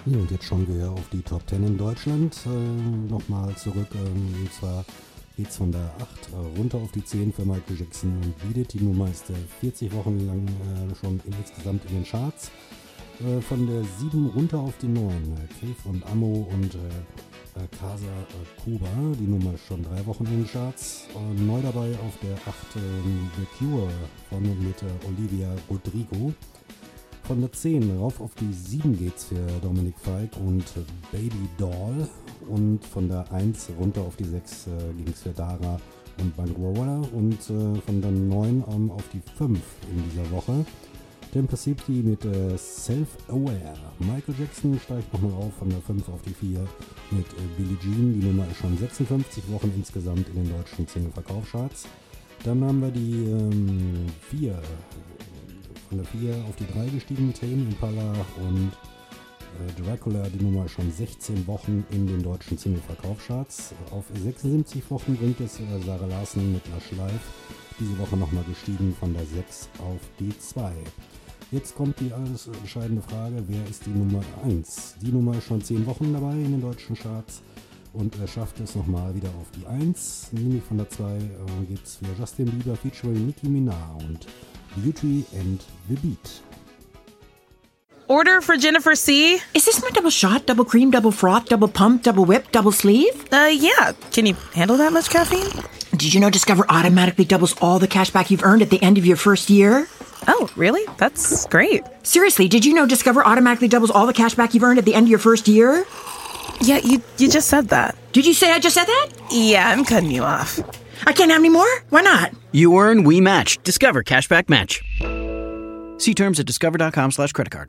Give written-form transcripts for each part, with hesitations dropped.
Ja, und jetzt schauen wir auf die Top 10 in Deutschland. Nochmal zurück. Und zwar geht es von der 8 runter auf die 10 für Michael Jackson und Beat It. Die Nummer ist 40 Wochen lang schon insgesamt in den Charts. Von der 7 runter auf die 9. Cave und Ammo und Casa Cuba. Die Nummer ist schon 3 Wochen in den Charts. Neu dabei auf der 8 The Cure von und mit Olivia Rodrigo. Von der 10 rauf auf die 7 geht's für Dominic Fike und Baby Doll. Und von der 1 runter auf die 6 ging's für Dara und Bangrola. Und von der 9 auf die 5 in dieser Woche. Tempacity mit Self-Aware. Michael Jackson steigt nochmal auf von der 5 auf die 4 mit Billie Jean. Die Nummer ist schon 56 Wochen insgesamt in den deutschen Single-Verkaufscharts. Dann haben wir die 4. Von der 4 auf die 3 gestiegen mit Tame Impala und Dracula. Die Nummer ist schon 16 Wochen in den deutschen Single-Verkaufscharts. Auf 76 Wochen bringt es Sarah Larsen mit Lush Life. Diese Woche nochmal gestiegen von der 6 auf die 2. Jetzt kommt die alles entscheidende Frage, wer ist die Nummer 1? Die Nummer ist schon 10 Wochen dabei in den deutschen Charts und er schafft es nochmal wieder auf die 1. Nämlich von der 2 geht es für Justin Bieber featuring Nicki Minaj und Beauty and the Beat. Order for Jennifer C. Is this my double shot, double cream, double froth, double pump, double whip, double sleeve? Yeah. Can you handle that much caffeine? Did you know Discover automatically doubles all the cash back you've earned at the end of your first year? Oh, really? That's great. Seriously, did you know Discover automatically doubles all the cash back you've earned at the end of your first year? Yeah, you just said that. Did you say I just said that? Yeah, I'm cutting you off. I can't have any more? Why not? You earn, we match. Discover Cashback Match. See terms at discover.com/creditcard.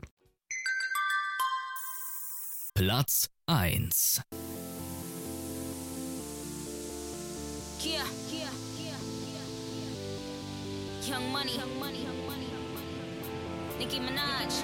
Platz 1. Young Money, Nicki Minaj.